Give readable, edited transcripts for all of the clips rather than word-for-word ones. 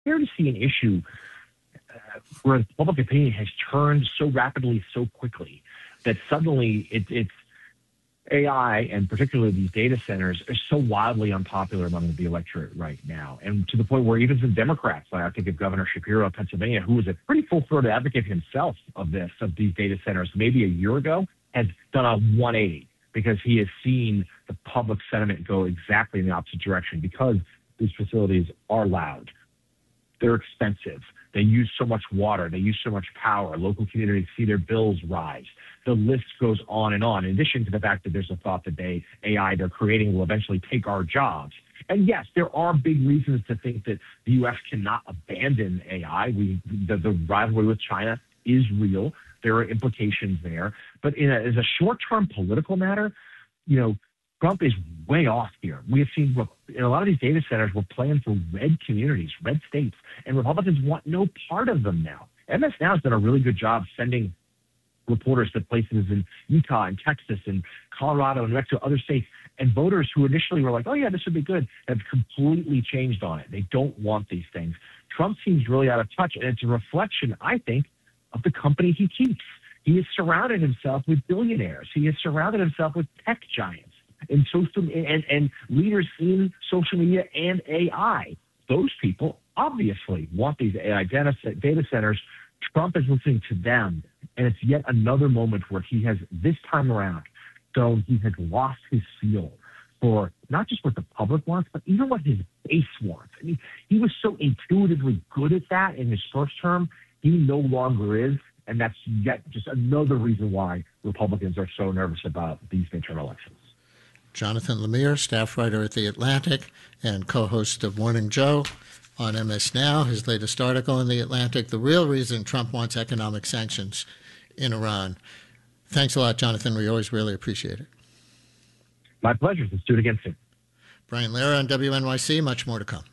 rare to see an issue where public opinion has turned so rapidly, so quickly, that suddenly it's AI, and particularly these data centers, are so wildly unpopular among the electorate right now. And to the point where even some Democrats, like I think of Governor Shapiro of Pennsylvania, who was a pretty full-throated advocate himself of these data centers maybe a year ago, has done a 180 because he has seen the public sentiment go exactly in the opposite direction because these facilities are loud. They're expensive. They use so much water. They use so much power. Local communities see their bills rise. The list goes on and on, in addition to the fact that there's a thought that AI they're creating will eventually take our jobs. And yes, there are big reasons to think that the U.S. cannot abandon AI. The rivalry with China is real. There are implications there. But as a short-term political matter, Trump is way off here. We have seen in a lot of these data centers, we're playing for red communities, red states, and Republicans want no part of them now. MS Now has done a really good job sending reporters to places in Utah and Texas and Colorado and Mexico, other states, and voters who initially were like, oh yeah, this would be good, have completely changed on it. They don't want these things. Trump seems really out of touch, and it's a reflection, I think, of the company he keeps. He has surrounded himself with billionaires. He has surrounded himself with tech giants and leaders in social media and AI. Those people obviously want these AI data centers. Trump is listening to them, and it's yet another moment where he has, this time around, so he has lost his feel for not just what the public wants, but even what his base wants. I mean, he was so intuitively good at that in his first term. He no longer is, and that's yet just another reason why Republicans are so nervous about these midterm elections. Jonathan Lemire, staff writer at The Atlantic and co-host of Morning Joe on MS Now. His latest article in The Atlantic, The Real Reason Trump Wants Economic Sanctions in Iran. Thanks a lot, Jonathan. We always really appreciate it. My pleasure. Let's do it again soon. Brian Lehrer on WNYC. Much more to come.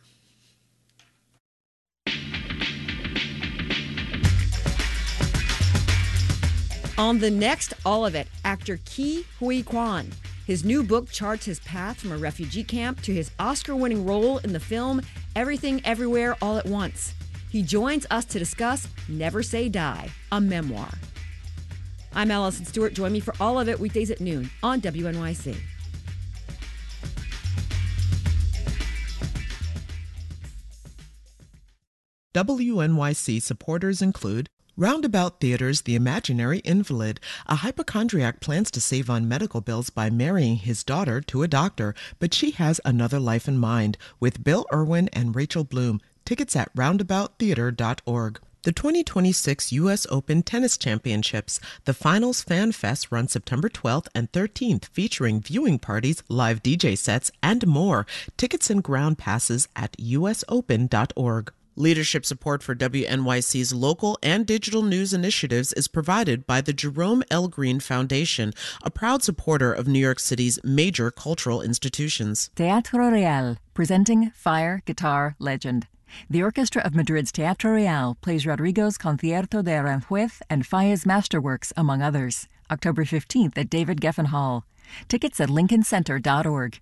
On the next All of It, actor Ke Huy Quan. His new book charts his path from a refugee camp to his Oscar-winning role in the film Everything Everywhere All at Once. He joins us to discuss Never Say Die, a memoir. I'm Allison Stewart. Join me for All of It weekdays at noon on WNYC. WNYC supporters include Roundabout Theater's The Imaginary Invalid. A hypochondriac plans to save on medical bills by marrying his daughter to a doctor, but she has another life in mind, with Bill Irwin and Rachel Bloom. Tickets at roundabouttheater.org. The 2026 U.S. Open Tennis Championships. The Finals Fan Fest runs September 12th and 13th, featuring viewing parties, live DJ sets, and more. Tickets and ground passes at usopen.org. Leadership support for WNYC's local and digital news initiatives is provided by the Jerome L. Green Foundation, a proud supporter of New York City's major cultural institutions. Teatro Real, presenting Fire, Guitar, Legend. The Orchestra of Madrid's Teatro Real plays Rodrigo's Concierto de Aranjuez and Faye's masterworks, among others. October 15th at David Geffen Hall. Tickets at lincolncenter.org.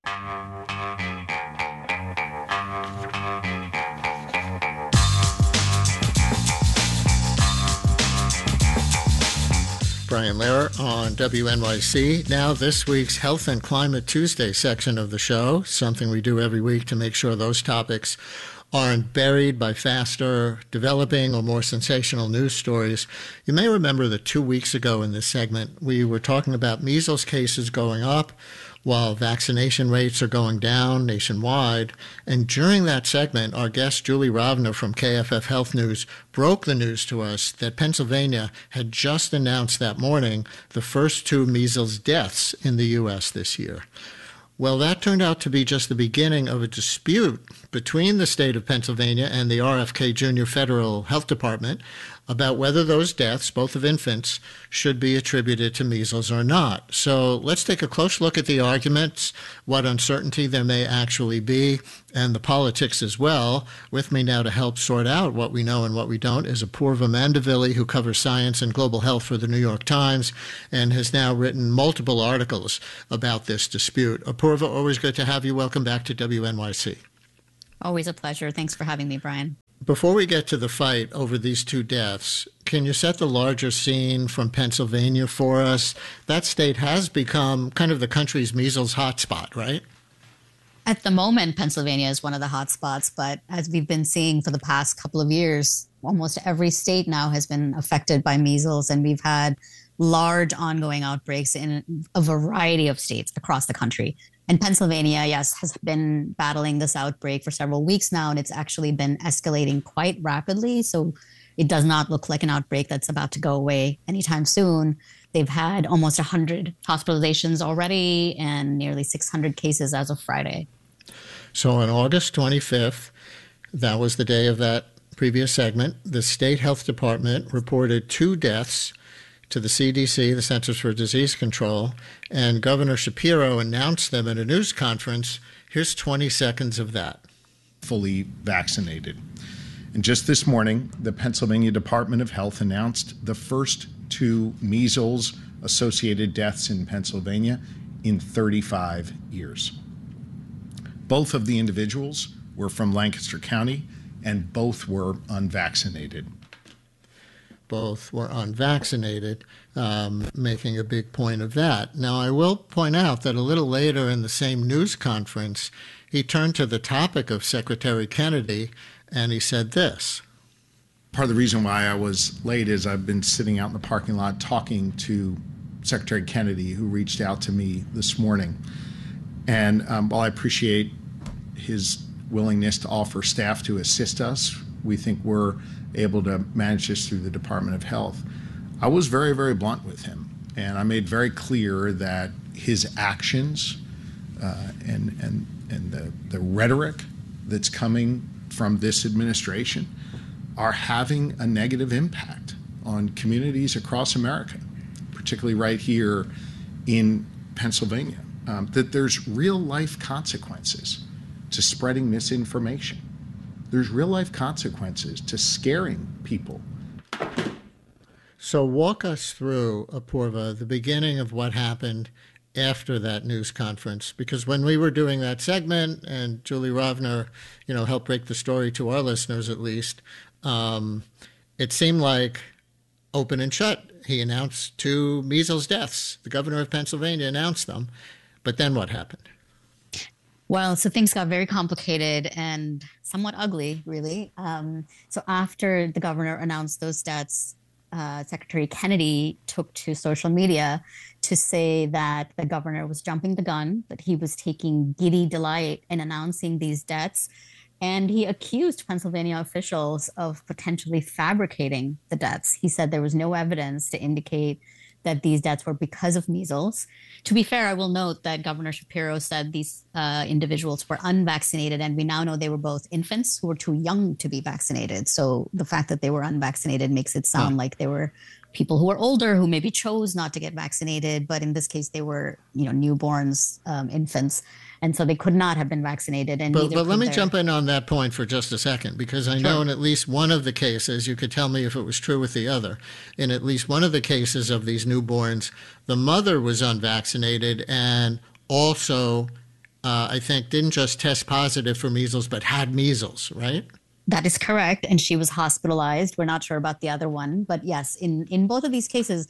Brian Lehrer on WNYC. Now this week's Health and Climate Tuesday section of the show, something we do every week to make sure those topics aren't buried by faster, developing, or more sensational news stories. You may remember that 2 weeks ago in this segment, we were talking about measles cases going up while vaccination rates are going down nationwide. And during that segment, our guest, Julie Rovner from KFF Health News, broke the news to us that Pennsylvania had just announced that morning the first 2 measles deaths in the U.S. this year. Well, that turned out to be just the beginning of a dispute between the state of Pennsylvania and the RFK Jr. Federal Health Department about whether those deaths, both of infants, should be attributed to measles or not. So let's take a close look at the arguments, what uncertainty there may actually be, and the politics as well. With me now to help sort out what we know and what we don't is Apurva Mandavilli, who covers science and global health for the New York Times and has now written multiple articles about this dispute. Apurva, always good to have you. Welcome back to WNYC. Always a pleasure. Thanks for having me, Brian. Before we get to the fight over these two deaths, can you set the larger scene from Pennsylvania for us? That state has become kind of the country's measles hotspot, right? At the moment, Pennsylvania is one of the hot spots, but as we've been seeing for the past couple of years, almost every state now has been affected by measles, and we've had large ongoing outbreaks in a variety of states across the country. And Pennsylvania, yes, has been battling this outbreak for several weeks now, and it's actually been escalating quite rapidly. So it does not look like an outbreak that's about to go away anytime soon. They've had almost 100 hospitalizations already and nearly 600 cases as of Friday. So on August 25th, that was the day of that previous segment, the state health department reported 2 deaths to the CDC, the Centers for Disease Control, and Governor Shapiro announced them at a news conference. Here's 20 seconds of that. Fully vaccinated. And just this morning, the Pennsylvania Department of Health announced the first 2 measles-associated deaths in Pennsylvania in 35 years. Both of the individuals were from Lancaster County, and both were unvaccinated. Both were unvaccinated, making a big point of that. Now, I will point out that a little later in the same news conference, he turned to the topic of Secretary Kennedy, and he said this. Part of the reason why I was late is I've been sitting out in the parking lot talking to Secretary Kennedy, who reached out to me this morning. And while I appreciate his willingness to offer staff to assist us, we think we're able to manage this through the Department of Health. I was very, very blunt with him, and I made very clear that his actions and the rhetoric that's coming from this administration are having a negative impact on communities across America, particularly right here in Pennsylvania, that there's real life consequences to spreading misinformation. There's real life consequences to scaring people. So walk us through, Apoorva, the beginning of what happened after that news conference, because when we were doing that segment and Julie Rovner, helped break the story to our listeners at least, it seemed like open and shut. He announced 2 measles deaths. The governor of Pennsylvania announced them. But then what happened? Well, so things got very complicated and somewhat ugly, really. So after the governor announced those deaths, Secretary Kennedy took to social media to say that the governor was jumping the gun, that he was taking giddy delight in announcing these deaths. And he accused Pennsylvania officials of potentially fabricating the deaths. He said there was no evidence to indicate that these deaths were because of measles. To be fair, I will note that Governor Shapiro said these individuals were unvaccinated, and we now know they were both infants who were too young to be vaccinated. So the fact that they were unvaccinated makes it sound like they were people who were older who maybe chose not to get vaccinated, but in this case, they were, newborns, infants. And so they could not have been vaccinated. And but let me jump in on that point for just a second, because I know in at least one of the cases, you could tell me if it was true with the other, in at least one of the cases of these newborns, the mother was unvaccinated and also, I think, didn't just test positive for measles, but had measles, right? That is correct. And she was hospitalized. We're not sure about the other one. But yes, in both of these cases,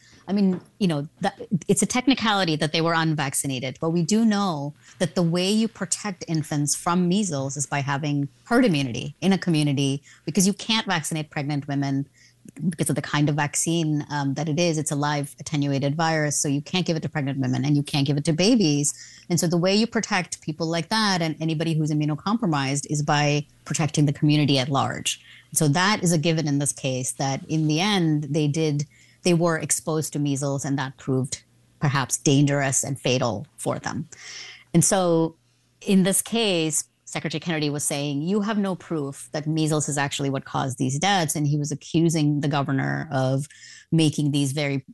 it's a technicality that they were unvaccinated. But we do know that the way you protect infants from measles is by having herd immunity in a community, because you can't vaccinate pregnant women because of the kind of vaccine that it is. It's a live attenuated virus. So you can't give it to pregnant women and you can't give it to babies. And so the way you protect people like that and anybody who's immunocompromised is by protecting the community at large. So that is a given in this case, that in the end, they were exposed to measles, and that proved perhaps dangerous and fatal for them. And so in this case, Secretary Kennedy was saying, you have no proof that measles is actually what caused these deaths. And he was accusing the governor of making these very,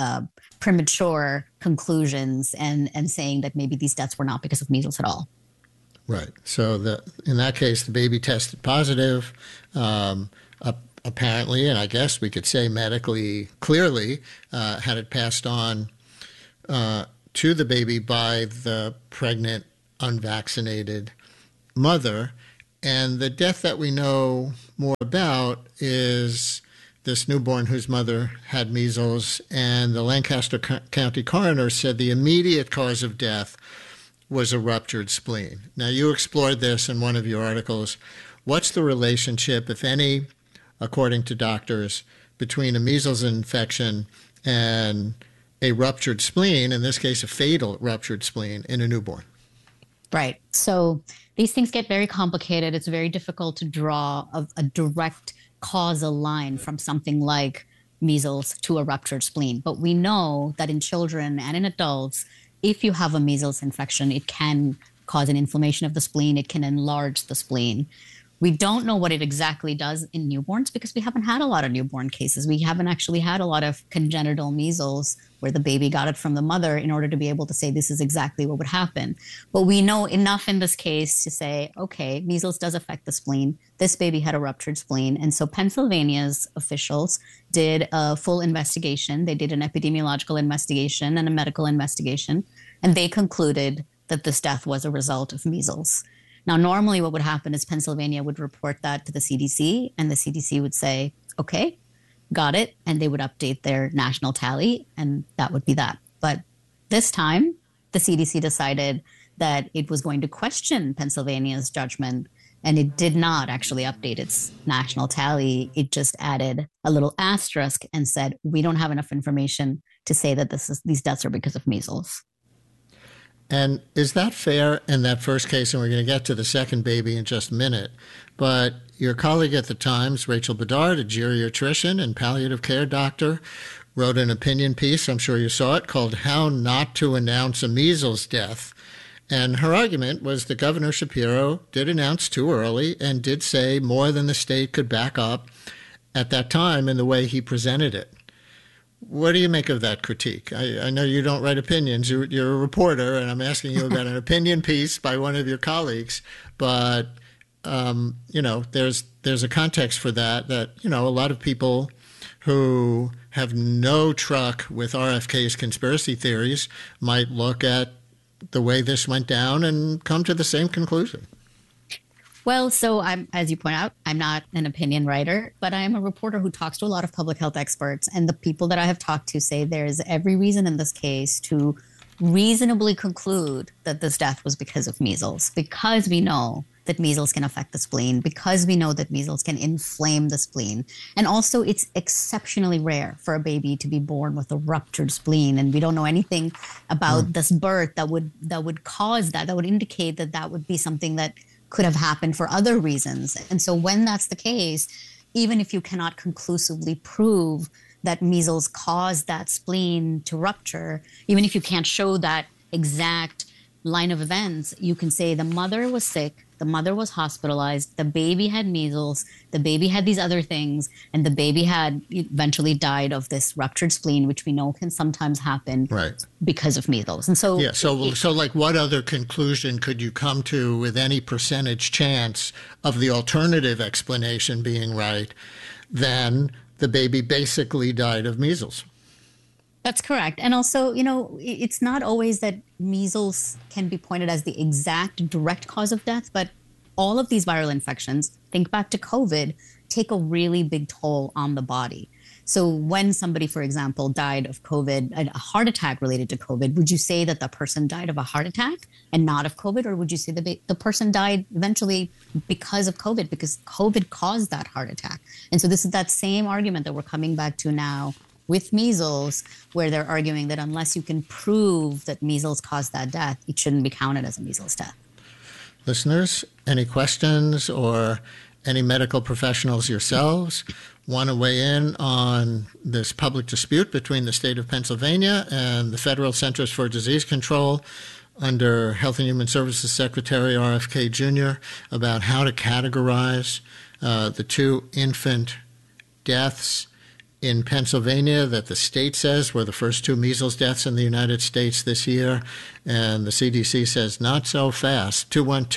premature conclusions and saying that maybe these deaths were not because of measles at all. Right. So in that case, the baby tested positive, apparently, and I guess we could say medically clearly, had it passed on to the baby by the pregnant, unvaccinated mother. And the death that we know more about is this newborn whose mother had measles, and the Lancaster County coroner said the immediate cause of death was a ruptured spleen. Now, you explored this in one of your articles. What's the relationship, if any, according to doctors, between a measles infection and a ruptured spleen, in this case, a fatal ruptured spleen in a newborn? Right. So these things get very complicated. It's very difficult to draw a direct causal line from something like measles to a ruptured spleen. But we know that in children and in adults, if you have a measles infection, it can cause an inflammation of the spleen. It can enlarge the spleen. We don't know what it exactly does in newborns because we haven't had a lot of newborn cases. We haven't actually had a lot of congenital measles where the baby got it from the mother in order to be able to say this is exactly what would happen. But we know enough in this case to say, okay, measles does affect the spleen. This baby had a ruptured spleen. And so Pennsylvania's officials did a full investigation. They did an epidemiological investigation and a medical investigation, and they concluded that this death was a result of measles. Now, normally what would happen is Pennsylvania would report that to the CDC, and the CDC would say, okay, got it, and they would update their national tally, and that would be that. But this time, the CDC decided that it was going to question Pennsylvania's judgment, and it did not actually update its national tally. It just added a little asterisk and said, we don't have enough information to say that these deaths are because of measles. And is that fair in that first case? And we're going to get to the second baby in just a minute. But your colleague at the Times, Rachel Bedard, a geriatrician and palliative care doctor, wrote an opinion piece, I'm sure you saw it, called How Not to Announce a Measles Death. And her argument was that Governor Shapiro did announce too early and did say more than the state could back up at that time in the way he presented it. What do you make of that critique? I know you don't write opinions. You're a reporter, and I'm asking you about an opinion piece by one of your colleagues. But, there's a context for that, a lot of people who have no truck with RFK's conspiracy theories might look at the way this went down and come to the same conclusion. Well, so as you point out, I'm not an opinion writer, but I am a reporter who talks to a lot of public health experts. And the people that I have talked to say there's every reason in this case to reasonably conclude that this death was because of measles, because we know that measles can affect the spleen, because we know that measles can inflame the spleen. And also it's exceptionally rare for a baby to be born with a ruptured spleen. And we don't know anything about this birth that would cause that would indicate that would be something that could have happened for other reasons. And so when that's the case, even if you cannot conclusively prove that measles caused that spleen to rupture, even if you can't show that exact line of events, you can say the mother was sick, the mother was hospitalized, the baby had measles, the baby had these other things, and the baby had eventually died of this ruptured spleen, which we know can sometimes happen because of measles. And so, so like what other conclusion could you come to with any percentage chance of the alternative explanation being right than the baby basically died of measles? That's correct. And also, it's not always that measles can be pointed as the exact direct cause of death, but all of these viral infections, think back to COVID, take a really big toll on the body. So when somebody, for example, died of COVID, a heart attack related to COVID, would you say that the person died of a heart attack and not of COVID? Or would you say the person died eventually because of COVID, because COVID caused that heart attack? And so this is that same argument that we're coming back to now with measles, where they're arguing that unless you can prove that measles caused that death, it shouldn't be counted as a measles death. Listeners, any questions or any medical professionals yourselves want to weigh in on this public dispute between the state of Pennsylvania and the Federal Centers for Disease Control under Health and Human Services Secretary RFK Jr. about how to categorize the two infant deaths in Pennsylvania that the state says were the first two measles deaths in the United States this year, and the CDC says not so fast.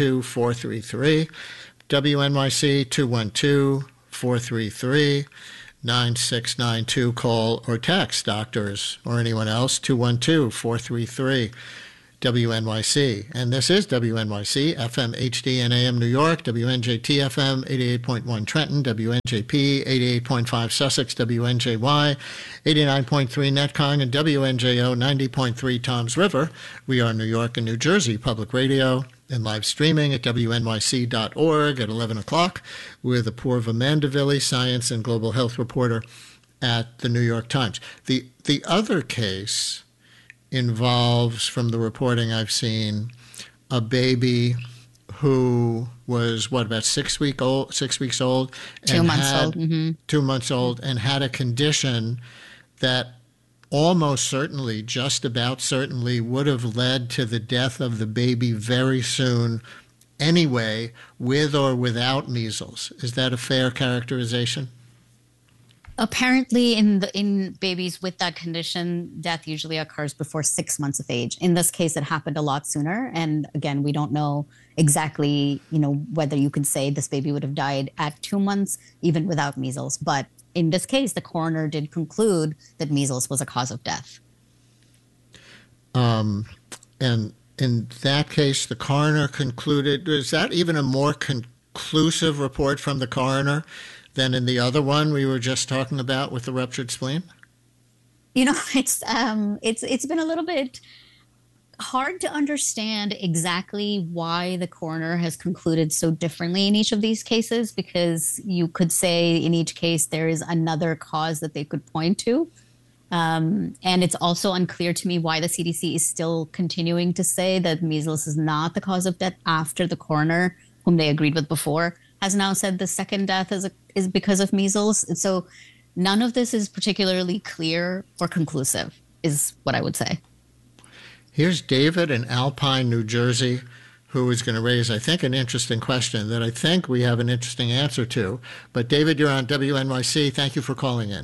212-433, WNYC 212-433-9692. Call or text doctors or anyone else, 212-433-9692. WNYC. And this is WNYC, FM HD and AM New York, WNJT FM 88.1 Trenton, WNJP 88.5 Sussex, WNJY 89.3 Netcong, and WNJO 90.3 Toms River. We are New York and New Jersey Public Radio, and live streaming at WNYC.org at 11 o'clock with Apoorva Mandavilli, science and global health reporter at the New York Times. The other case involves, from the reporting I've seen, a baby who was, about 6 weeks old? 2 months old. Mm-hmm. 2 months old, and had a condition that almost certainly, just about certainly, would have led to the death of the baby very soon anyway, with or without measles. Is that a fair characterization? Apparently, in babies with that condition, death usually occurs before 6 months of age. In this case, it happened a lot sooner. And again, we don't know exactly, whether you could say this baby would have died at 2 months, even without measles. But in this case, the coroner did conclude that measles was a cause of death. And in that case, the coroner concluded, is that even a more conclusive report from the coroner than in the other one we were just talking about with the ruptured spleen? It's been a little bit hard to understand exactly why the coroner has concluded so differently in each of these cases, because you could say in each case there is another cause that they could point to. And it's also unclear to me why the CDC is still continuing to say that measles is not the cause of death after the coroner, whom they agreed with before, has now said the second death is because of measles. And so none of this is particularly clear or conclusive, is what I would say. Here's David in Alpine, New Jersey, who is going to raise, I think, an interesting question that I think we have an interesting answer to. But David, you're on WNYC. Thank you for calling in.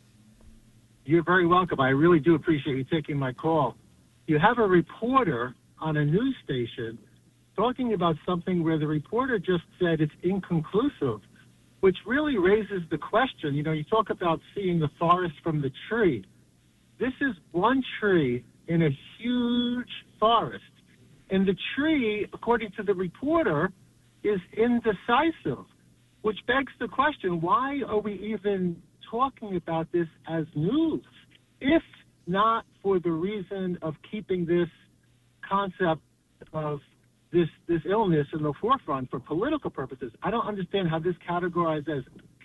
You're very welcome. I really do appreciate you taking my call. You have a reporter on a news station talking about something where the reporter just said it's inconclusive, which really raises the question. You talk about seeing the forest from the tree. This is one tree in a huge forest. And the tree, according to the reporter, is indecisive, which begs the question, why are we even talking about this as news, if not for the reason of keeping this concept of this illness in the forefront for political purposes? I don't understand how this categorizes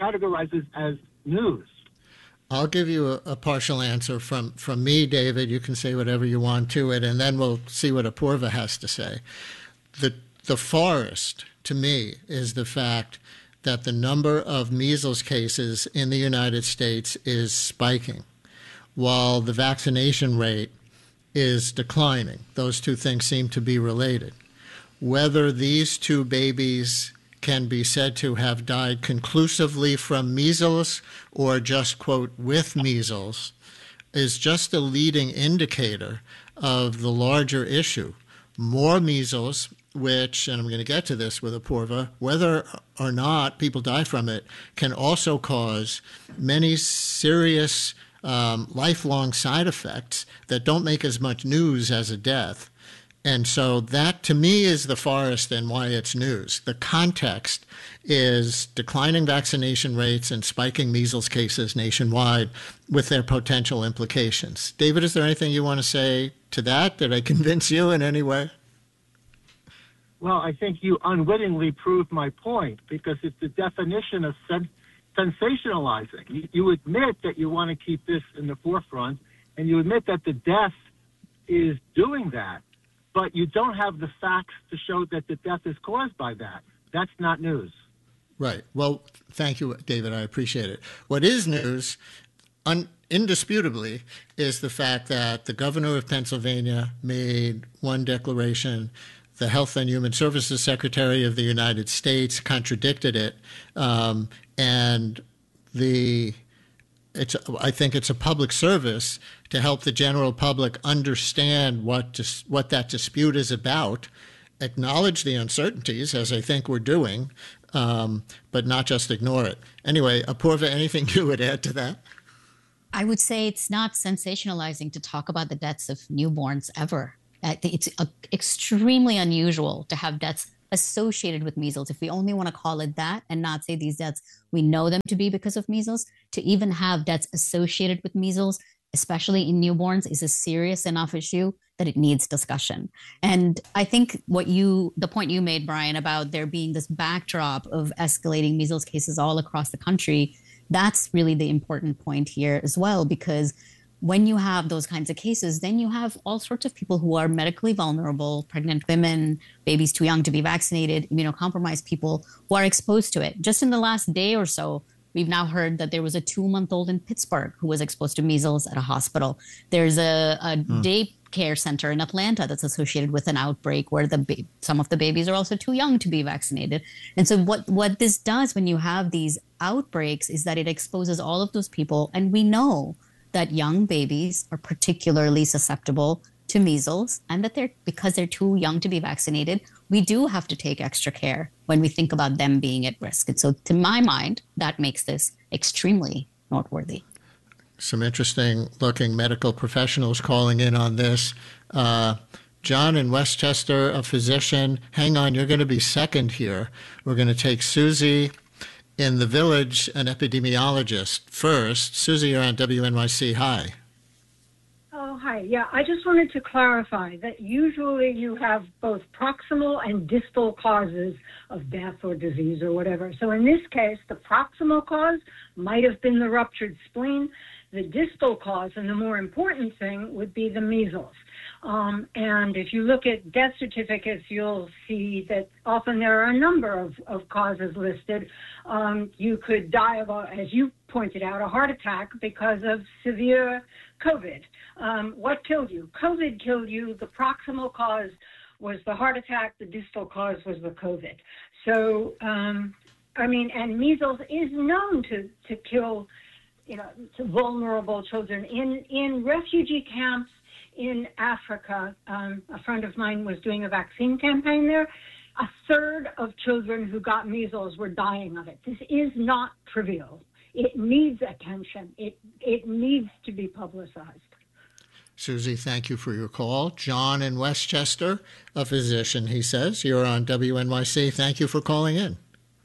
as news. I'll give you a partial answer from me, David. You can say whatever you want to it, and then we'll see what Apoorva has to say. The forest, to me, is the fact that the number of measles cases in the United States is spiking, while the vaccination rate is declining. Those two things seem to be related. Whether these two babies can be said to have died conclusively from measles or just, quote, with measles, is just a leading indicator of the larger issue. More measles, which, and I'm going to get to this with Apoorva, whether or not people die from it, can also cause many serious lifelong side effects that don't make as much news as a death. And so that, to me, is the forest and why it's news. The context is declining vaccination rates and spiking measles cases nationwide with their potential implications. David, is there anything you want to say to that? Did I convince you in any way? Well, I think you unwittingly proved my point, because it's the definition of sensationalizing. You admit that you want to keep this in the forefront, and you admit that the death is doing that. But you don't have the facts to show that the death is caused by that. That's not news. Right. Well, thank you, David. I appreciate it. What is news, indisputably, is the fact that the governor of Pennsylvania made one declaration. The Health and Human Services Secretary of the United States contradicted it. And I think it's a public service to help the general public understand what that dispute is about, acknowledge the uncertainties, as I think we're doing, but not just ignore it. Anyway, Apoorva, anything you would add to that? I would say it's not sensationalizing to talk about the deaths of newborns ever. It's extremely unusual to have deaths associated with measles. If we only want to call it that and not say these deaths, we know them to be because of measles, to even have deaths associated with measles, especially in newborns, is a serious enough issue that it needs discussion. And I think the point you made, Brian, about there being this backdrop of escalating measles cases all across the country, that's really the important point here as well, because when you have those kinds of cases, then you have all sorts of people who are medically vulnerable, pregnant women, babies too young to be vaccinated, immunocompromised people who are exposed to it. Just in the last day or so, we've now heard that there was a 2-month-old in Pittsburgh who was exposed to measles at a hospital. There's a daycare center in Atlanta that's associated with an outbreak where some of the babies are also too young to be vaccinated. And so what this does when you have these outbreaks is that it exposes all of those people. And we know that young babies are particularly susceptible to measles, and that because they're too young to be vaccinated, we do have to take extra care when we think about them being at risk. And so to my mind, that makes this extremely noteworthy. Some interesting looking medical professionals calling in on this. John in Westchester, a physician. Hang on, you're going to be second here. We're going to take Susie in the Village, an epidemiologist, first. Susie, you're on WNYC. Hi. Oh, hi. Yeah, I just wanted to clarify that usually you have both proximal and distal causes of death or disease or whatever. So in this case, the proximal cause might have been the ruptured spleen. The distal cause, and the more important thing, would be the measles. And if you look at death certificates, you'll see that often there are a number of causes listed. You could die of, as you pointed out, a heart attack because of severe COVID. What killed you? COVID killed you. The proximal cause was the heart attack. The distal cause was the COVID. So, and measles is known to kill, to vulnerable children. In refugee camps in Africa, a friend of mine was doing a vaccine campaign there. A third of children who got measles were dying of it. This is not trivial. It needs attention. It needs to be publicized. Susie, thank you for your call. John in Westchester, a physician, he says. You're on WNYC. Thank you for calling in.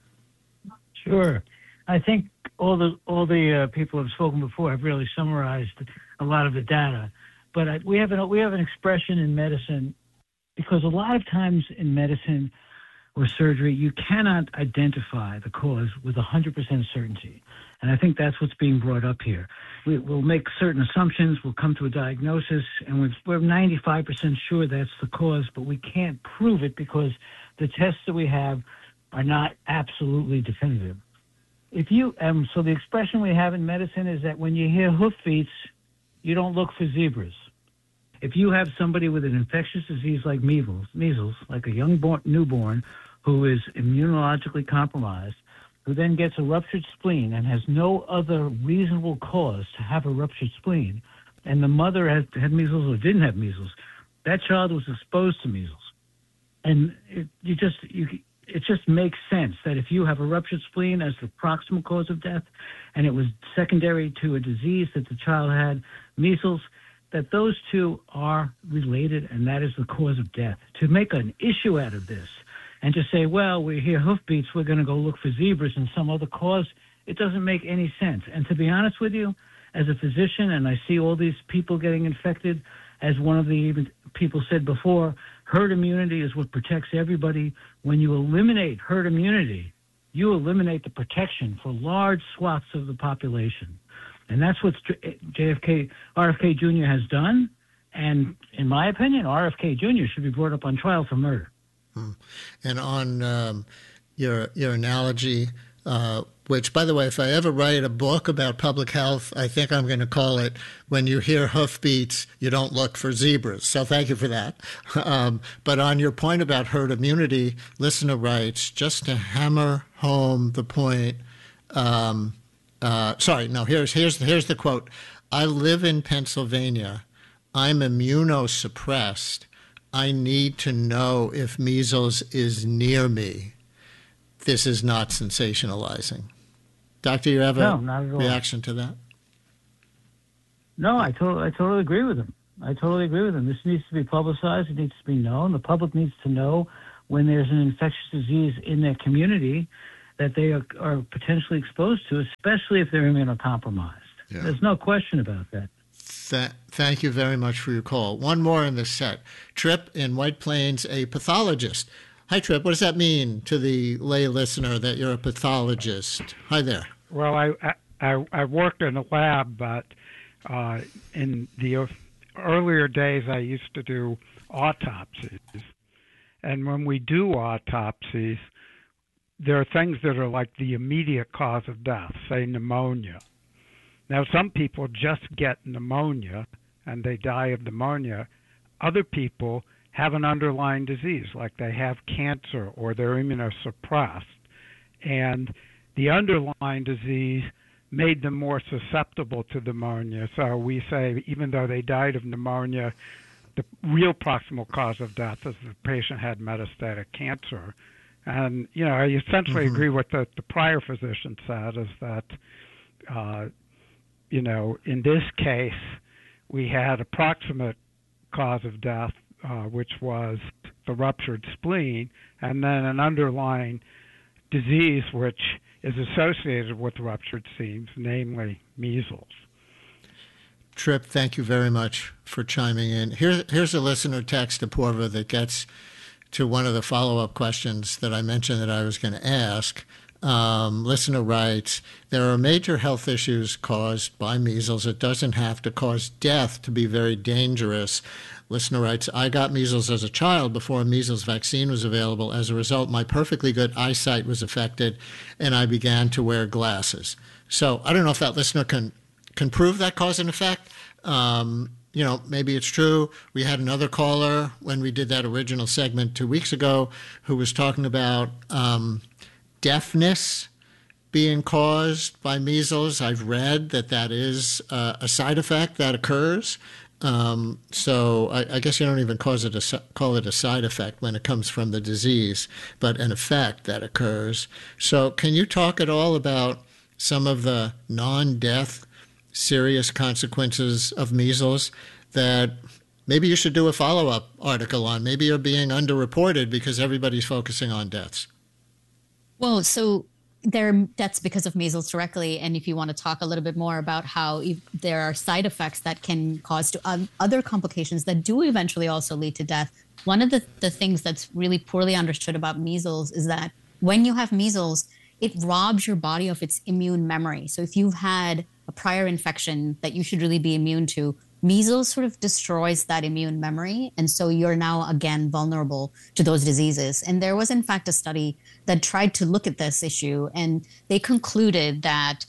Sure. I think all the people who have spoken before have really summarized a lot of the data. But we have an expression in medicine, because a lot of times in medicine or surgery, you cannot identify the cause with 100% certainty. And I think that's what's being brought up here. We'll make certain assumptions, we'll come to a diagnosis, and we're 95% sure that's the cause, but we can't prove it because the tests that we have are not absolutely definitive. So the expression we have in medicine is that when you hear hoofbeats, you don't look for zebras. If you have somebody with an infectious disease like measles, like a newborn who is immunologically compromised, who then gets a ruptured spleen and has no other reasonable cause to have a ruptured spleen, and the mother had measles or didn't have measles, that child was exposed to measles. And it just makes sense that if you have a ruptured spleen as the proximal cause of death, and it was secondary to a disease that the child had, measles, that those two are related, and that is the cause of death. To make an issue out of this and to say, well, we hear hoofbeats, we're going to go look for zebras and some other cause, it doesn't make any sense. And to be honest with you, as a physician, and I see all these people getting infected, as one of the people said before, herd immunity is what protects everybody. When you eliminate herd immunity, you eliminate the protection for large swaths of the population. And that's what RFK Jr. has done. And in my opinion, RFK Jr. should be brought up on trial for murder. And on your analogy, which, by the way, if I ever write a book about public health, I think I'm going to call it "When You Hear Hoofbeats, You Don't Look for Zebras." So thank you for that. But on your point about herd immunity, listener writes, just to hammer home the point. Here's the quote. I live in Pennsylvania. I'm immunosuppressed. I need to know if measles is near me. This is not sensationalizing. Doctor, you have a reaction to that? No, I totally agree with him. I totally agree with him. This needs to be publicized. It needs to be known. The public needs to know when there's an infectious disease in their community that they are potentially exposed to, especially if they're immunocompromised. Yeah. There's no question about that. Thank you very much for your call. One more in this set. Trip in White Plains, a pathologist. Hi, Trip. What does that mean to the lay listener that you're a pathologist? Hi there. Well, I worked in a lab, but in the earlier days I used to do autopsies. And when we do autopsies, there are things that are like the immediate cause of death, say pneumonia. Now, some people just get pneumonia and they die of pneumonia. Other people have an underlying disease, like they have cancer or they're immunosuppressed. And the underlying disease made them more susceptible to pneumonia. So we say even though they died of pneumonia, the real proximal cause of death is the patient had metastatic cancer. And, you know, I essentially agree with the prior physician said, is that, you know, in this case, we had a proximate cause of death, which was the ruptured spleen, and then an underlying disease which is associated with ruptured spleens, namely measles. Trip, thank you very much for chiming in. Here's a listener text to Porva that gets to one of the follow-up questions that I mentioned that I was going to ask. Listener writes, there are major health issues caused by measles. It doesn't have to cause death to be very dangerous. Listener writes, I got measles as a child before a measles vaccine was available. As a result, my perfectly good eyesight was affected, and I began to wear glasses. So I don't know if that listener can prove that cause and effect. You know, maybe it's true. We had another caller when we did that original segment 2 weeks ago who was talking about deafness being caused by measles. I've read that is a side effect that occurs. So I guess you don't even call it a side effect when it comes from the disease, but an effect that occurs. So can you talk at all about some of the non-death serious consequences of measles that maybe you should do a follow-up article on? Maybe you're being underreported because everybody's focusing on deaths. Well, so there are deaths because of measles directly. And if you want to talk a little bit more about how there are side effects that can cause other complications that do eventually also lead to death. One of the things that's really poorly understood about measles is that when you have measles, it robs your body of its immune memory. So if you've had a prior infection that you should really be immune to, measles sort of destroys that immune memory. And so you're now again vulnerable to those diseases. And there was in fact a study that tried to look at this issue, and they concluded that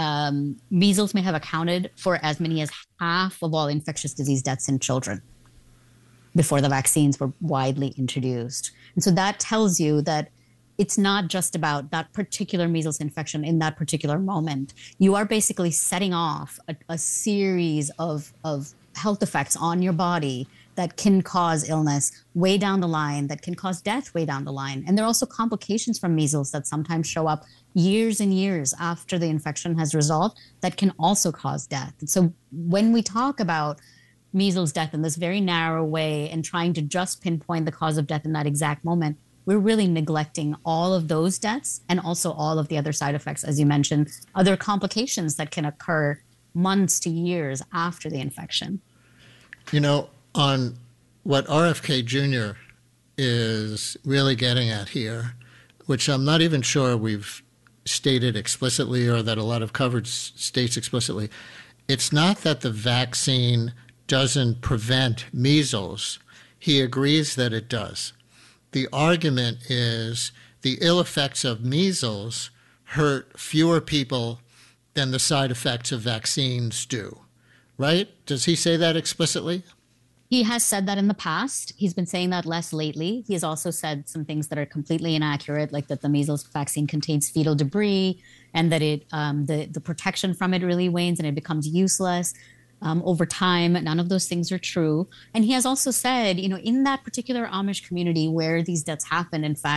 measles may have accounted for as many as half of all infectious disease deaths in children before the vaccines were widely introduced. And so that tells you that it's not just about that particular measles infection in that particular moment. You are basically setting off a series of health effects on your body that can cause illness way down the line, that can cause death way down the line. And there are also complications from measles that sometimes show up years and years after the infection has resolved that can also cause death. And so when we talk about measles death in this very narrow way and trying to just pinpoint the cause of death in that exact moment, we're really neglecting all of those deaths and also all of the other side effects, as you mentioned, other complications that can occur months to years after the infection. You know, on what RFK Jr. is really getting at here, which I'm not even sure we've stated explicitly or that a lot of coverage states explicitly, it's not that the vaccine doesn't prevent measles. He agrees that it does. The argument is the ill effects of measles hurt fewer people than the side effects of vaccines do, right? Does he say that explicitly? He has said that in the past. He's been saying that less lately. He has also said some things that are completely inaccurate, like that the measles vaccine contains fetal debris and that it the protection from it really wanes and it becomes useless. Over time. None of those things are true. And he has also said, you know, in that particular Amish community where these deaths happen, in fact,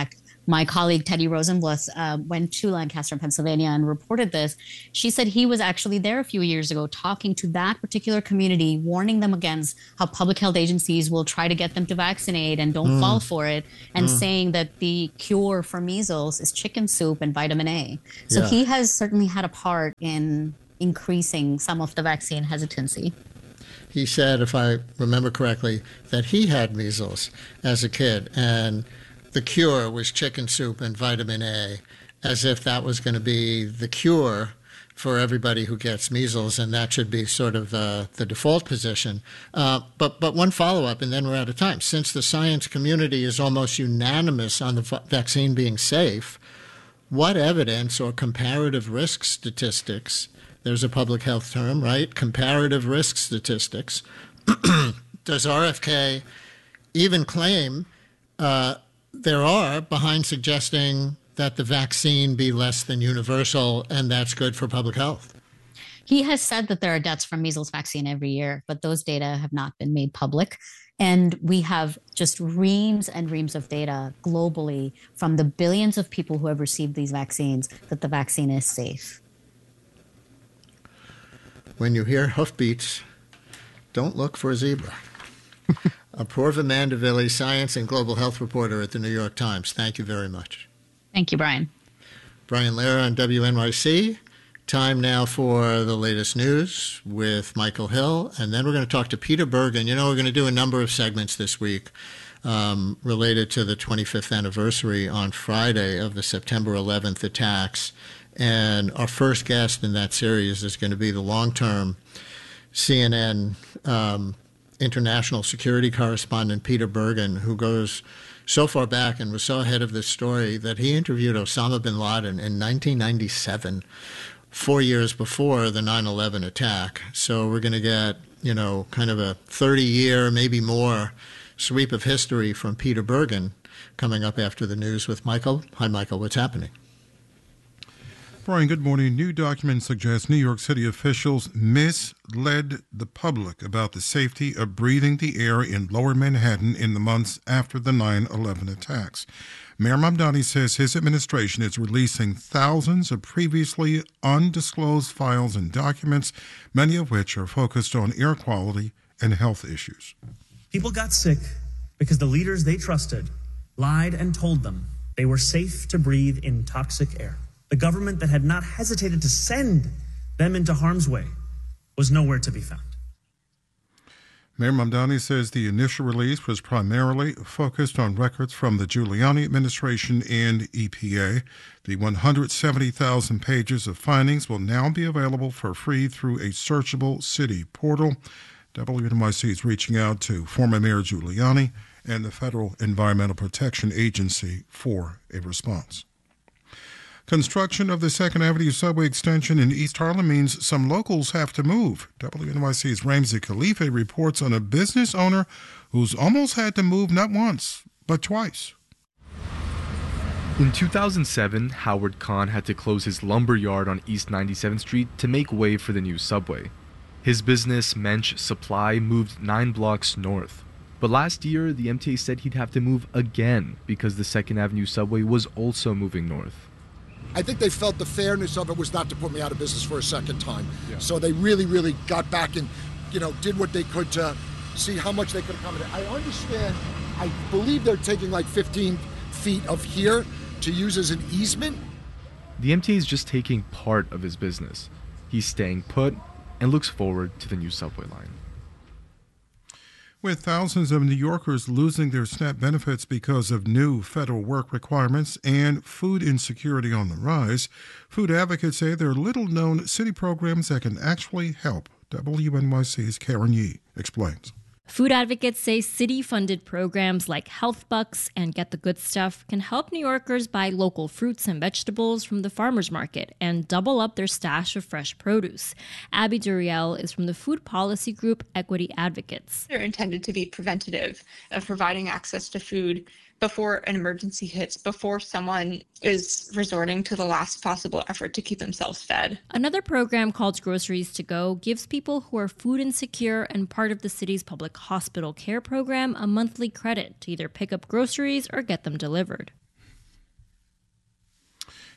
my colleague Teddy Rosenbluth went to Lancaster, Pennsylvania, and reported this. She said he was actually there a few years ago talking to that particular community, warning them against how public health agencies will try to get them to vaccinate and don't fall for it, and saying that the cure for measles is chicken soup and vitamin A. So he has certainly had a part in increasing some of the vaccine hesitancy. He said, if I remember correctly, that he had measles as a kid, and the cure was chicken soup and vitamin A, as if that was going to be the cure for everybody who gets measles, and that should be sort of the default position. But one follow-up, and then we're out of time. Since the science community is almost unanimous on the vaccine being safe, what evidence or comparative risk statistics, there's a public health term, right? Comparative risk statistics, does RFK even claim there are behind suggesting that the vaccine be less than universal, and that's good for public health? He has said that there are deaths from measles vaccine every year, but those data have not been made public. And we have just reams and reams of data globally from the billions of people who have received these vaccines that the vaccine is safe. When you hear hoofbeats, don't look for a zebra. Apoorva Mandavilli, science and global health reporter at the New York Times. Thank you very much. Thank you, Brian. Brian Lehrer on WNYC. Time now for the latest news with Michael Hill, and then we're going to talk to Peter Bergen. You know, we're going to do a number of segments this week related to the 25th anniversary on Friday of the September 11th attacks, and our first guest in that series is going to be the long-term CNN international security correspondent Peter Bergen, who goes so far back and was so ahead of this story that he interviewed Osama bin Laden in 1997, 4 years before the 9/11 attack. So we're going to get, kind of a 30-year, maybe more, sweep of history from Peter Bergen coming up after the news with Michael. Hi, Michael. What's happening? Brian, good morning. New documents suggest New York City officials misled the public about the safety of breathing the air in Lower Manhattan in the months after the 9/11 attacks. Mayor Mamdani says his administration is releasing thousands of previously undisclosed files and documents, many of which are focused on air quality and health issues. People got sick because the leaders they trusted lied and told them they were safe to breathe in toxic air. The government that had not hesitated to send them into harm's way was nowhere to be found. Mayor Mamdani says the initial release was primarily focused on records from the Giuliani administration and EPA. The 170,000 pages of findings will now be available for free through a searchable city portal. WNYC is reaching out to former Mayor Giuliani and the Federal Environmental Protection Agency for a response. Construction of the 2nd Avenue subway extension in East Harlem means some locals have to move. WNYC's Ramsey Khalifa reports on a business owner who's almost had to move not once, but twice. In 2007, Howard Kahn had to close his lumber yard on East 97th Street to make way for the new subway. His business, Mensch Supply, moved 9 blocks north. But last year, the MTA said he'd have to move again because the 2nd Avenue subway was also moving north. I think they felt the fairness of it was not to put me out of business for a second time. Yeah. So they really, really got back and, did what they could to see how much they could accommodate. I understand, I believe they're taking like 15 feet of here to use as an easement. The MTA is just taking part of his business. He's staying put and looks forward to the new subway line. With thousands of New Yorkers losing their SNAP benefits because of new federal work requirements and food insecurity on the rise, food advocates say there are little-known city programs that can actually help. WNYC's Karen Yee explains. Food advocates say city-funded programs like Health Bucks and Get the Good Stuff can help New Yorkers buy local fruits and vegetables from the farmers market and double up their stash of fresh produce. Abby Duriel is from the food policy group Equity Advocates. They're intended to be preventative of providing access to food before an emergency hits, before someone is resorting to the last possible effort to keep themselves fed. Another program called Groceries to Go gives people who are food insecure and part of the city's public hospital care program a monthly credit to either pick up groceries or get them delivered.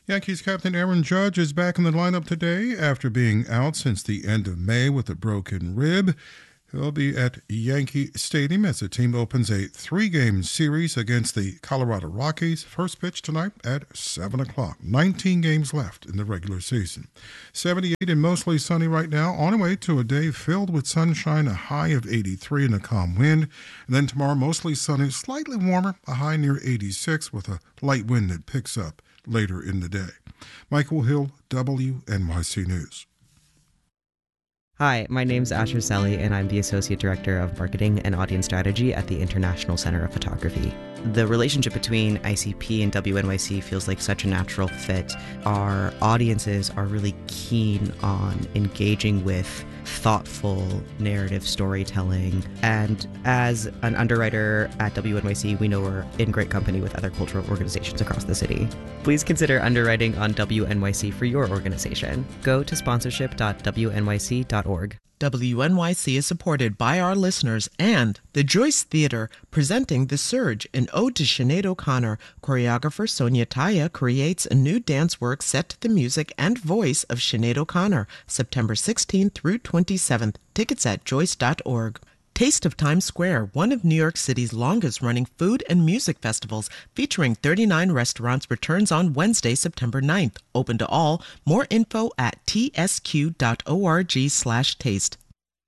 Yankees captain Aaron Judge is back in the lineup today after being out since the end of May with a broken rib. He'll be at Yankee Stadium as the team opens a 3-game series against the Colorado Rockies. First pitch tonight at 7 o'clock. 19 games left in the regular season. 78 and mostly sunny right now. On the way to a day filled with sunshine, a high of 83 and a calm wind. And then tomorrow, mostly sunny, slightly warmer, a high near 86 with a light wind that picks up later in the day. Michael Hill, WNYC News. Hi, my name's Asher Selly, and I'm the Associate Director of Marketing and Audience Strategy at the International Center of Photography. The relationship between ICP and WNYC feels like such a natural fit. Our audiences are really keen on engaging with thoughtful narrative storytelling, and as an underwriter at WNYC, we know we're in great company with other cultural organizations across the city. Please consider underwriting on WNYC for your organization. Go to sponsorship.wnyc.org. WNYC is supported by our listeners and the Joyce Theater, presenting The Surge, an ode to Sinead O'Connor. Choreographer Sonia Taya creates a new dance work set to the music and voice of Sinead O'Connor, September 16th through 27th. Tickets at joyce.org. Taste of Times Square, one of New York City's longest-running food and music festivals, featuring 39 restaurants, returns on Wednesday, September 9th. Open to all. More info at tsq.org/taste.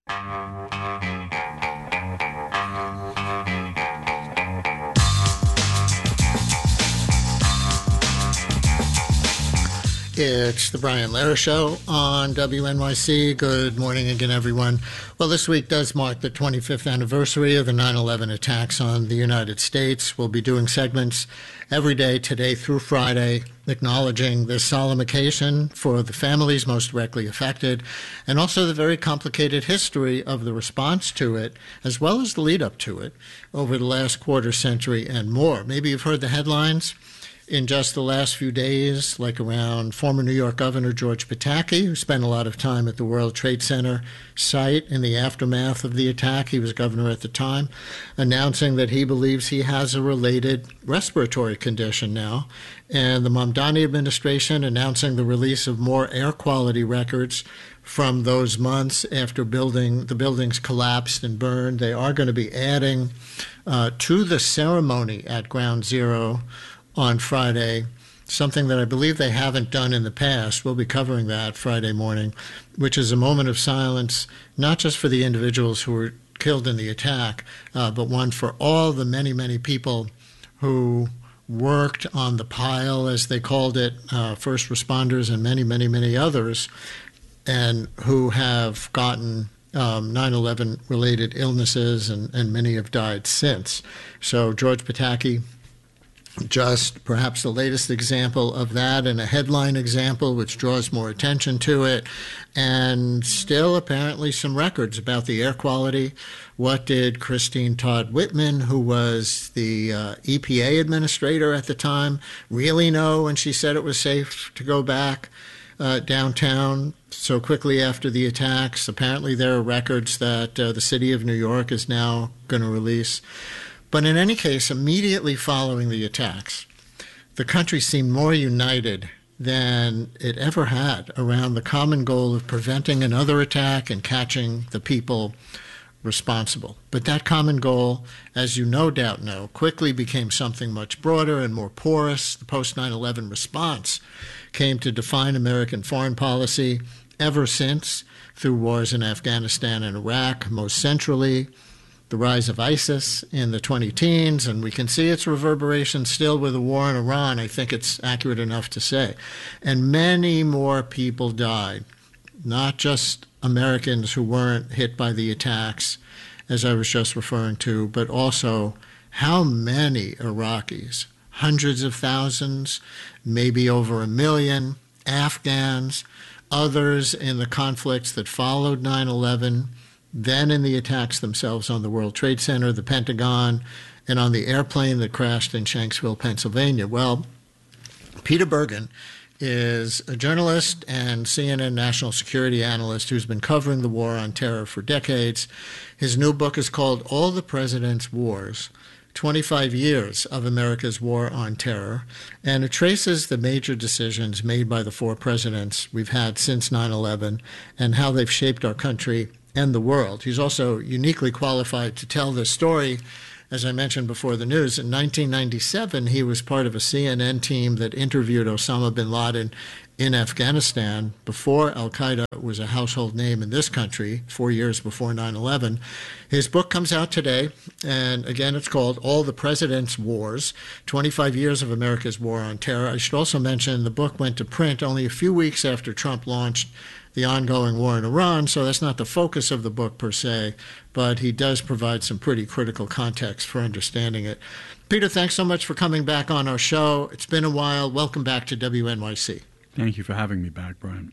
It's the Brian Lehrer Show on WNYC. Good morning again, everyone. Well, this week does mark the 25th anniversary of the 9/11 attacks on the United States. We'll be doing segments every day, today through Friday, acknowledging this solemn occasion for the families most directly affected, and also the very complicated history of the response to it, as well as the lead up to it, over the last quarter century and more. Maybe you've heard the headlines in just the last few days, like around former New York Governor George Pataki, who spent a lot of time at the World Trade Center site in the aftermath of the attack. He was governor at the time, announcing that he believes he has a related respiratory condition now. And the Mamdani administration announcing the release of more air quality records from those months after the buildings collapsed and burned. They are going to be adding to the ceremony at Ground Zero on Friday, something that I believe they haven't done in the past. We'll be covering that Friday morning, which is a moment of silence, not just for the individuals who were killed in the attack, but one for all the many, many people who worked on the pile, as they called it, first responders and many, many, many others, and who have gotten 9/11 related illnesses, and many have died since. So George Pataki, just perhaps the latest example of that, and a headline example which draws more attention to it, and still apparently some records about the air quality. What did Christine Todd Whitman, who was the EPA administrator at the time, really know when she said it was safe to go back downtown so quickly after the attacks? Apparently there are records that the city of New York is now going to release. But in any case, immediately following the attacks, the country seemed more united than it ever had around the common goal of preventing another attack and catching the people responsible. But that common goal, as you no doubt know, quickly became something much broader and more porous. The post-9/11 response came to define American foreign policy ever since, through wars in Afghanistan and Iraq, most centrally the rise of ISIS in the 2010s, and we can see its reverberations still with the war in Iran. I think it's accurate enough to say. And many more people died, not just Americans who weren't hit by the attacks, as I was just referring to, but also how many Iraqis, hundreds of thousands, maybe over 1 million, Afghans, others in the conflicts that followed 9/11, then in the attacks themselves on the World Trade Center, the Pentagon, and on the airplane that crashed in Shanksville, Pennsylvania. Well, Peter Bergen is a journalist and CNN national security analyst who's been covering the war on terror for decades. His new book is called All the President's Wars: 25 years of America's war on terror, and it traces the major decisions made by the four presidents we've had since 9/11 and how they've shaped our country and the world. He's also uniquely qualified to tell this story. As I mentioned before the news, in 1997, he was part of a CNN team that interviewed Osama bin Laden in Afghanistan before al-Qaeda was a household name in this country, 4 years before 9/11. His book comes out today, and again, it's called All the President's Wars, 25 Years of America's War on Terror. I should also mention the book went to print only a few weeks after Trump launched the ongoing war in Iran, so that's not the focus of the book per se, but he does provide some pretty critical context for understanding it. Peter, thanks so much for coming back on our show. It's been a while. Welcome back to WNYC. Thank you for having me back, Brian.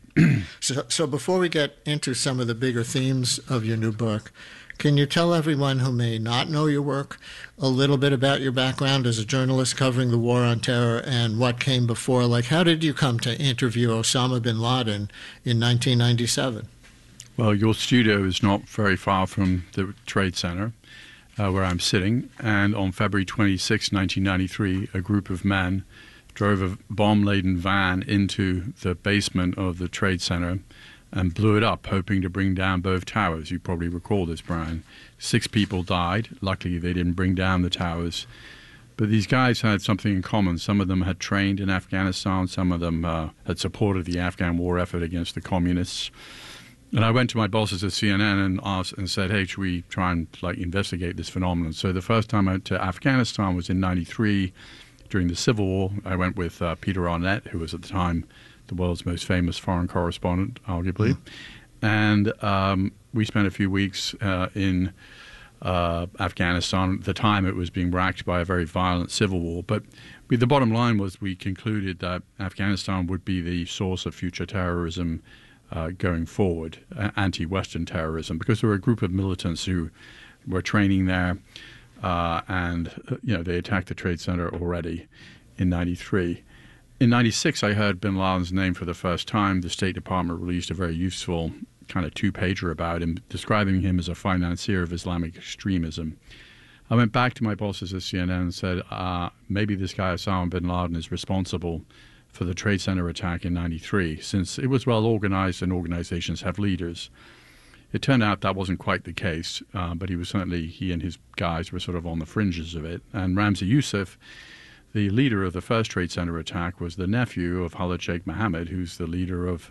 So before we get into some of the bigger themes of your new book, can you tell everyone who may not know your work a little bit about your background as a journalist covering the war on terror and what came before? Like, how did you come to interview Osama bin Laden in 1997? Well, your studio is not very far from the Trade Center where I'm sitting. And on February 26, 1993, a group of men drove a bomb-laden van into the basement of the Trade Center and blew it up, hoping to bring down both towers. You probably recall this, Brian. 6 people died. Luckily, they didn't bring down the towers. But these guys had something in common. Some of them had trained in Afghanistan. Some of them had supported the Afghan war effort against the communists. And I went to my bosses at CNN and asked and said, hey, should we try and investigate this phenomenon? So the first time I went to Afghanistan was in 93. During the Civil War, I went with Peter Arnett, who was at the time the world's most famous foreign correspondent, arguably. And we spent a few weeks in Afghanistan. At the time, it was being racked by a very violent civil war. But the bottom line was we concluded that Afghanistan would be the source of future terrorism going forward, anti-Western terrorism, because there were a group of militants who were training there. And they attacked the Trade Center already in 93. In 96, I heard bin Laden's name for the first time. The State Department released a very useful kind of 2-pager about him, describing him as a financier of Islamic extremism. I went back to my bosses at CNN and said, maybe this guy Osama bin Laden is responsible for the Trade Center attack in 93, since it was well organized and organizations have leaders. It turned out that wasn't quite the case, but he and his guys were sort of on the fringes of it. And Ramzi Youssef, the leader of the first Trade Center attack, was the nephew of Khalid Sheikh Mohammed, who's the leader of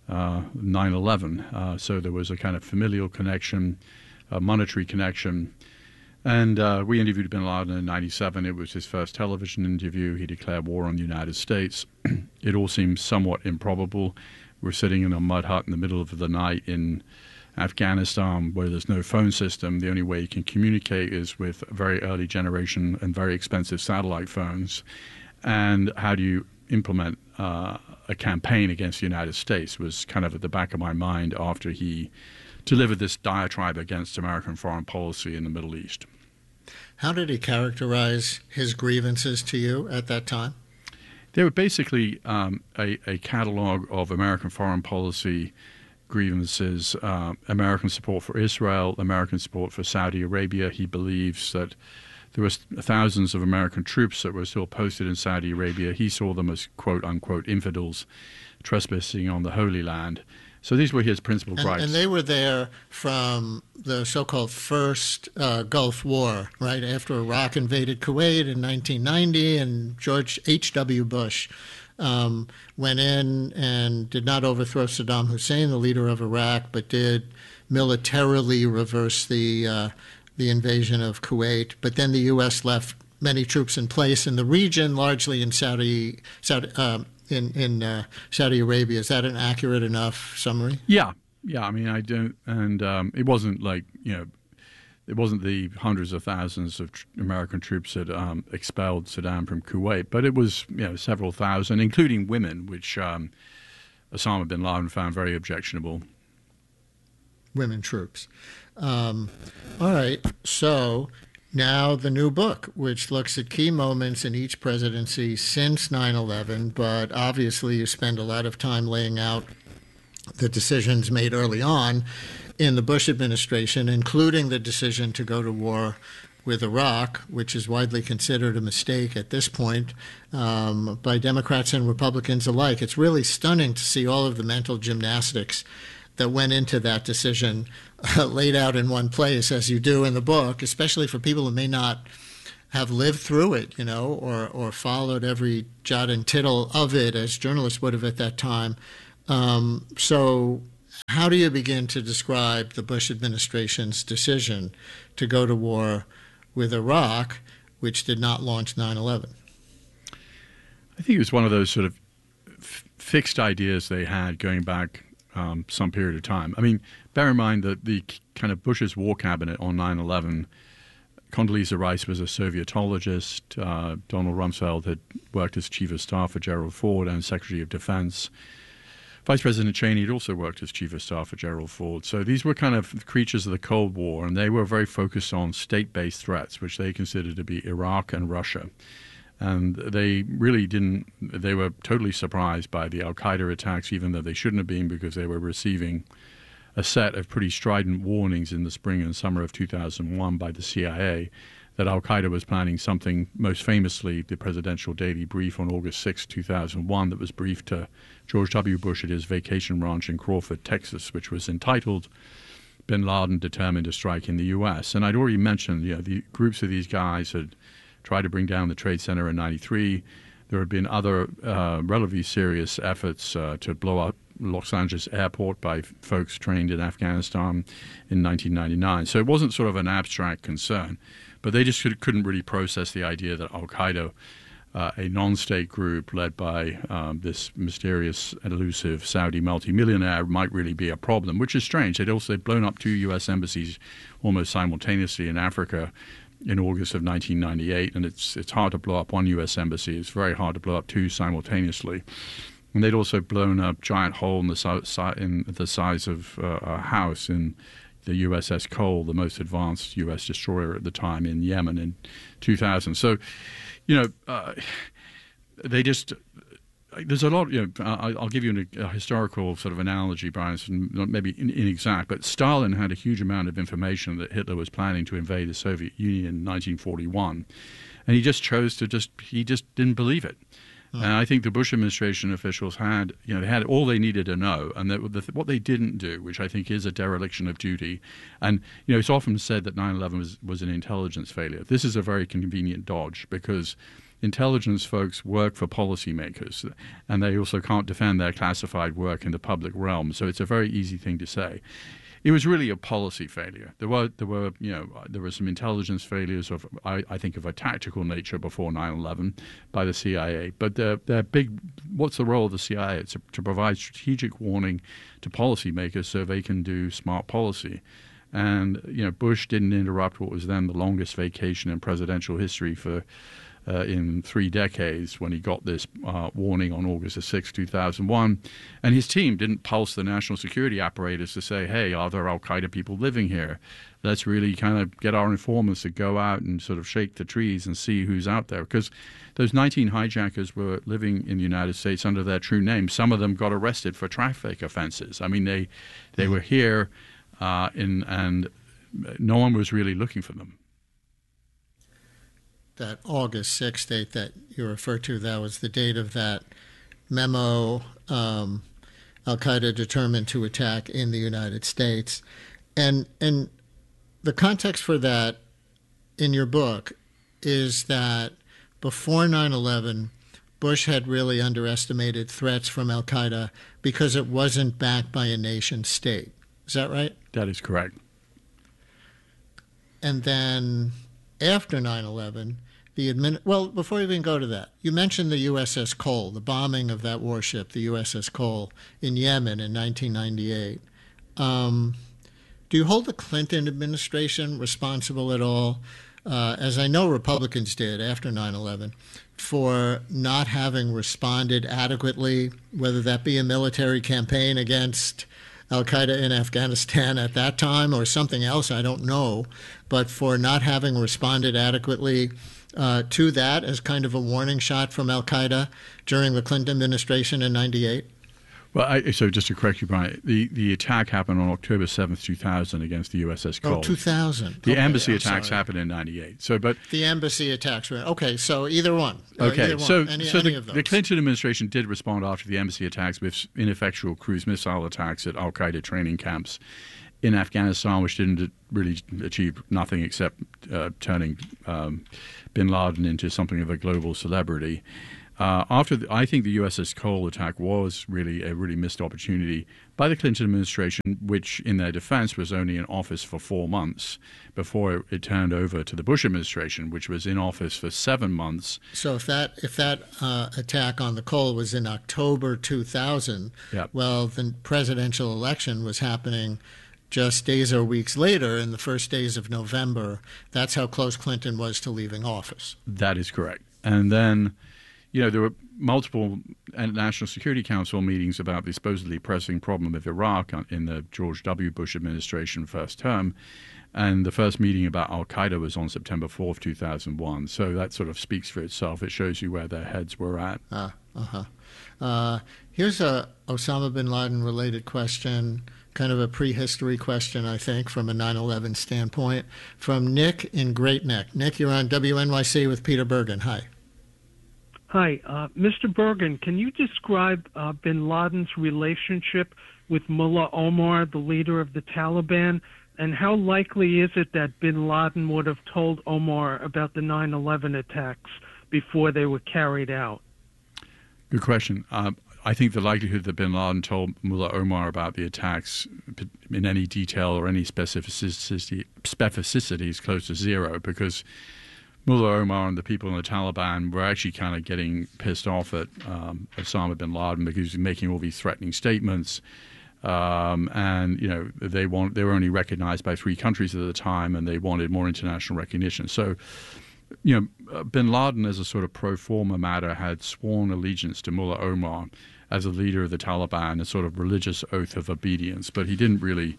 9/11. So there was a kind of familial connection, a monetary connection. And we interviewed bin Laden in 97. It was his first television interview. He declared war on the United States. It all seems somewhat improbable. We're sitting in a mud hut in the middle of the night in Afghanistan, where there's no phone system. The only way you can communicate is with very early generation and very expensive satellite phones. And how do you implement a campaign against the United States was kind of at the back of my mind after he delivered this diatribe against American foreign policy in the Middle East. How did he characterize his grievances to you at that time? They were basically a catalog of American foreign policy grievances, American support for Israel, American support for Saudi Arabia. He believes that there was thousands of American troops that were still posted in Saudi Arabia. He saw them as quote-unquote infidels trespassing on the Holy Land. So these were his principal gripes. And they were there from the so-called first Gulf War, right, after Iraq invaded Kuwait in 1990, and George H.W. Bush went in and did not overthrow Saddam Hussein, the leader of Iraq, but did militarily reverse the invasion of Kuwait. But then the U.S. left many troops in place in the region, largely in Saudi Arabia. Is that an accurate enough summary? Yeah. I mean, I don't, and it wasn't like, it wasn't the hundreds of thousands of American troops that expelled Saddam from Kuwait, but it was, several thousand, including women, which Osama bin Laden found very objectionable. Women troops. All right. So now the new book, which looks at key moments in each presidency since 9/11, but obviously you spend a lot of time laying out the decisions made early on in the Bush administration, including the decision to go to war with Iraq, which is widely considered a mistake at this point by Democrats and Republicans alike. It's really stunning to see all of the mental gymnastics that went into that decision laid out in one place, as you do in the book, especially for people who may not have lived through it, or followed every jot and tittle of it as journalists would have at that time. So how do you begin to describe the Bush administration's decision to go to war with Iraq, which did not launch 9/11? I think it was one of those sort of fixed ideas they had going back some period of time. I mean, bear in mind that the kind of Bush's war cabinet on 9/11, Condoleezza Rice was a Sovietologist. Donald Rumsfeld had worked as chief of staff for Gerald Ford and Secretary of Defense. Vice President Cheney had also worked as chief of staff for Gerald Ford. So these were kind of creatures of the Cold War, and they were very focused on state-based threats, which they considered to be Iraq and Russia. And they really didn't, they were totally surprised by the al-Qaeda attacks, even though they shouldn't have been, because they were receiving a set of pretty strident warnings in the spring and summer of 2001 by the CIA that al-Qaeda was planning something, most famously the presidential daily brief on August 6, 2001, that was briefed to George W. Bush at his vacation ranch in Crawford, Texas, which was entitled Bin Laden Determined to Strike in the U.S. And I'd already mentioned, the groups of these guys had tried to bring down the Trade Center in 93. There had been other relatively serious efforts to blow up Los Angeles airport by folks trained in Afghanistan in 1999. So it wasn't sort of an abstract concern, but they just couldn't really process the idea that al-Qaeda, a non-state group led by this mysterious, elusive Saudi multimillionaire, might really be a problem, which is strange. They'd blown up 2 U.S. embassies almost simultaneously in Africa in August of 1998, and it's hard to blow up one U.S. embassy. It's very hard to blow up 2 simultaneously. And they'd also blown a giant hole in the size of a house in the USS Cole, the most advanced U.S. destroyer at the time, in Yemen in 2000. So, they just there's a lot. I'll give you a historical sort of analogy, Brian. It's maybe inexact, but Stalin had a huge amount of information that Hitler was planning to invade the Soviet Union in 1941, and he just chose to he just didn't believe it. And I think the Bush administration officials had all they needed to know, and what they didn't do, which I think is a dereliction of duty. And it's often said that 9/11 was an intelligence failure. This is a very convenient dodge, because intelligence folks work for policymakers, and they also can't defend their classified work in the public realm. So it's a very easy thing to say. It was really a policy failure. There were some intelligence failures I think of a tactical nature before 9/11 by the CIA. But they're big. What's the role of the CIA? It's to provide strategic warning to policymakers so they can do smart policy. And Bush didn't interrupt what was then the longest vacation in presidential history in 3 decades when he got this warning on August 6, 2001. And his team didn't pulse the national security apparatus to say, hey, are there al-Qaeda people living here? Let's really kind of get our informants to go out and sort of shake the trees and see who's out there. Because those 19 hijackers were living in the United States under their true names. Some of them got arrested for traffic offenses. I mean, they were here and no one was really looking for them. That August 6th date that you refer to, that was the date of that memo, al-Qaeda determined to attack in the United States. And the context for that in your book is that before 9/11, Bush had really underestimated threats from al-Qaeda because it wasn't backed by a nation state. Is that right? That is correct. And then after 9/11, before you even go to that, you mentioned the USS Cole, the bombing of that warship, the USS Cole, in Yemen in 1998. Do you hold the Clinton administration responsible at all, as I know Republicans did after 9/11, for not having responded adequately, whether that be a military campaign against al-Qaeda in Afghanistan at that time or something else, I don't know, but for not having responded adequately to that as kind of a warning shot from al-Qaeda during the Clinton administration in 98? Well, so just to correct you, Brian, the attack happened on October 7th, 2000 against the USS Cole. Oh, 2000. The embassy attacks happened in 98. So, but the embassy attacks were okay. So either one. Okay, either one. Any of those. The Clinton administration did respond after the embassy attacks with ineffectual cruise missile attacks at al-Qaeda training camps in Afghanistan, which didn't really achieve nothing except turning bin Laden into something of a global celebrity. I think the USS Cole attack was really a missed opportunity by the Clinton administration, which, in their defense, was only in office for 4 months before it turned over to the Bush administration, which was in office for 7 months. So if that attack on the Cole was in October 2000, yep. Well, the presidential election was happening just days or weeks later, in the first days of November. That's how close Clinton was to leaving office. That is correct. And then, there were multiple National Security Council meetings about the supposedly pressing problem of Iraq in the George W. Bush administration first term. And the first meeting about al-Qaeda was on September 4th, 2001. So that sort of speaks for itself. It shows you where their heads were at. Here's a Osama bin Laden related question, kind of a prehistory question, I think, from a 9/11 standpoint, from Nick in Great Neck. Nick, you're on WNYC with Peter Bergen. Hi. Hi, Mr. Bergen, can you describe bin Laden's relationship with Mullah Omar, the leader of the Taliban, and how likely is it that bin Laden would have told Omar about the 9/11 attacks before they were carried out? Good question. I think the likelihood that bin Laden told Mullah Omar about the attacks in any detail or any specificity is close to zero, because Mullah Omar and the people in the Taliban were actually kind of getting pissed off at Osama bin Laden because he was making all these threatening statements. And, they were only recognized by 3 countries at the time, and they wanted more international recognition. So, bin Laden, as a sort of pro forma matter, had sworn allegiance to Mullah Omar as a leader of the Taliban, a sort of religious oath of obedience. But he didn't really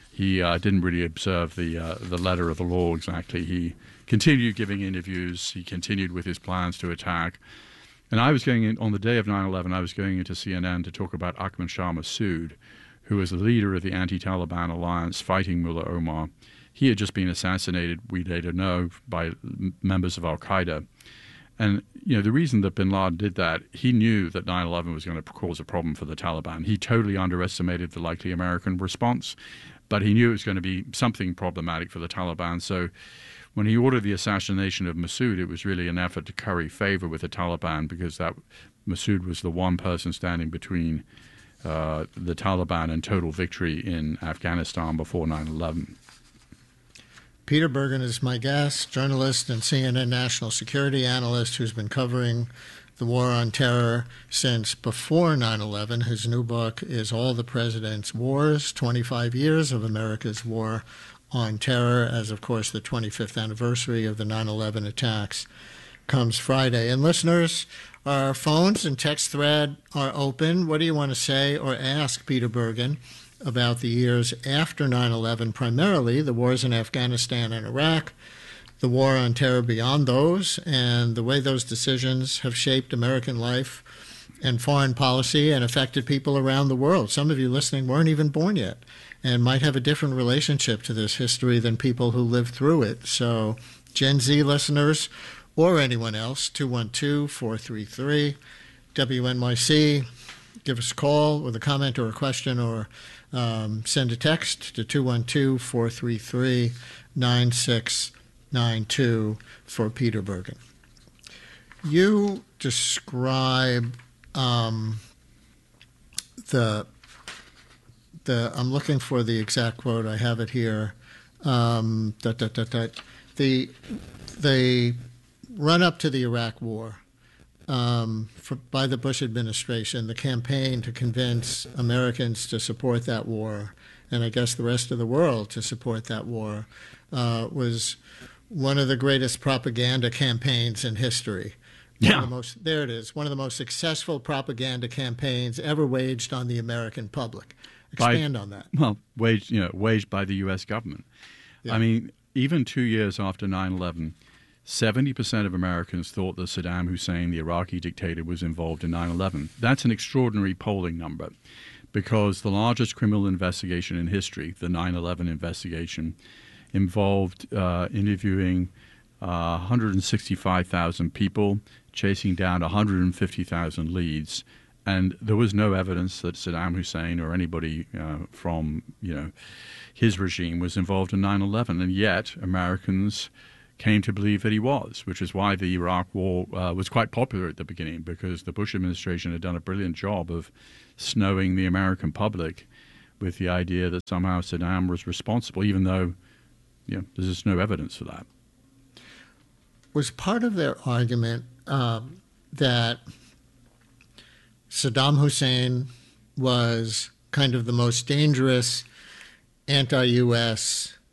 observe the letter of the law exactly. He continued giving interviews. He continued with his plans to attack. And I was going in on the day of 9/11. I was going into CNN to talk about Ahmad Shah Massoud, who was the leader of the anti-Taliban alliance fighting Mullah Omar. He had just been assassinated, we later know, by members of al-Qaeda. And, the reason that bin Laden did that, he knew that 9/11 was going to cause a problem for the Taliban. He totally underestimated the likely American response, but he knew it was going to be something problematic for the Taliban. So when he ordered the assassination of Massoud, it was really an effort to curry favor with the Taliban, because that Massoud was the one person standing between the Taliban and total victory in Afghanistan before 9/11. Peter Bergen is my guest, journalist and CNN national security analyst who's been covering the war on terror since before 9/11. His new book is All the President's Wars, 25 Years of America's War on Terror, as, of course, the 25th anniversary of the 9/11 attacks comes Friday. And listeners, our phones and text thread are open. What do you want to say or ask Peter Bergen about the years after 9/11, primarily the wars in Afghanistan and Iraq, the war on terror beyond those, and the way those decisions have shaped American life and foreign policy and affected people around the world? Some of you listening weren't even born yet and might have a different relationship to this history than people who lived through it. So Gen Z listeners or anyone else, 212-433-WNYC. Give us a call with a comment or a question, or send a text to 212-433-9692 for Peter Bergen. You describe I'm looking for the exact quote. I have it here. The run-up to the Iraq War by the Bush administration, the campaign to convince Americans to support that war, and I guess the rest of the world to support that war, was one of the greatest propaganda campaigns in history. Yeah. There it is. One of the most successful propaganda campaigns ever waged on the American public. Expand on that. Well, waged by the U.S. government. Yeah. I mean, even 2 years after 9/11, 70% of Americans thought that Saddam Hussein, the Iraqi dictator, was involved in 9/11. That's an extraordinary polling number, because the largest criminal investigation in history, the 9/11 investigation, involved interviewing 165,000 people, chasing down 150,000 leads, and there was no evidence that Saddam Hussein or anybody from his regime was involved in 9/11, and yet Americans came to believe that he was, which is why the Iraq War was quite popular at the beginning, because the Bush administration had done a brilliant job of snowing the American public with the idea that somehow Saddam was responsible, even though there's just no evidence for that. Was part of their argument that Saddam Hussein was kind of the most dangerous anti-U.S.